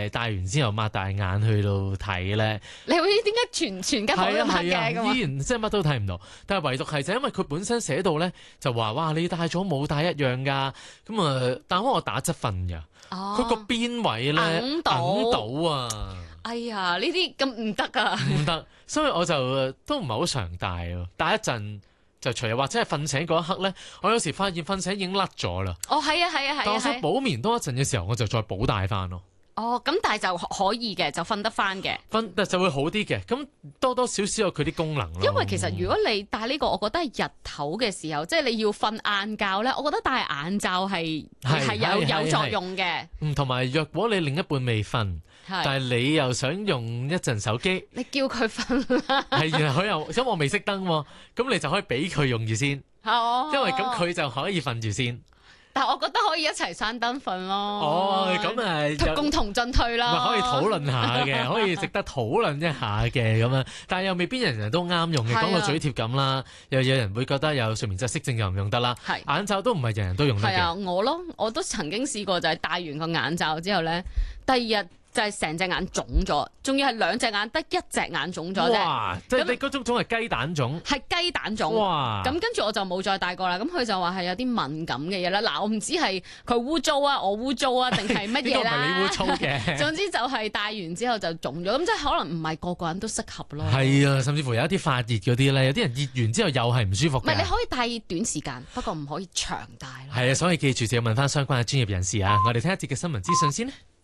係戴完之後擘大眼去到睇咧？ 你會點解全間房都黑嘅咁啊？ 依然即係乜都睇唔到，但係唯獨係就因為佢本身寫到咧就話哇你戴咗冇戴一樣㗎，咁啊但我打側瞓㗎，佢個邊位咧揞到啊！ 哎呀，呢啲咁唔得啊！ 唔得，所以我就都唔係好常戴咯，戴一陣就除，或者係瞓醒嗰一刻咧，我有時發現瞓醒已經甩咗啦。 哦，係啊，係啊，係啊， 但我想補眠多一陣嘅時候，我就再補戴翻咯。 哦，咁但係就可以嘅，就瞓得翻嘅。 瞓就會好啲嘅，咁多多少少有佢啲功能咯。 因為其實如果你戴呢個，我覺得係日頭嘅時候，即係你要瞓晏覺咧，我覺得戴眼罩係有作用嘅。 同埋若果你另一半未瞓，但係你又想用一陣手機， 你叫佢瞓啦。 係，然後佢又因為我未熄燈喎，咁你就可以俾佢用住先，因為咁佢就可以瞓住先。 但係我覺得可以一齊閂燈瞓咯。 哦，咁共同進退啦。 咪可以討論下嘅，可以值得討論一下嘅咁樣，但係又未必人人都啱用嘅。講個嘴貼咁啦，又有人會覺得有睡眠窒息症又唔用得啦。眼罩都唔係人人都用得嘅。 係啊，我都曾經試過，就係戴完個眼罩之後咧，第二日就係成隻眼腫咗，仲要係兩隻眼得一隻眼腫咗啫。 哇！即係你嗰種腫係雞蛋腫， 係雞蛋腫。 哇！ 咁跟住我就冇再戴過啦。咁佢就話係有啲敏感嘅嘢啦。嗱，我唔知係佢污糟啊，我污糟啊，定係乜嘢啦？ 呢個唔係你污糟嘅。 總之就係戴完之後就腫咗，咁即係可能唔係個個人都適合咯。 係啊，甚至乎有一啲發熱嗰啲咧，有啲人熱完之後又係唔舒服嘅。 唔係，你可以戴短時間，不過唔可以長戴咯。 係啊，所以記住就要問翻相關嘅專業人士啊。我哋聽一節嘅新聞資訊先咧。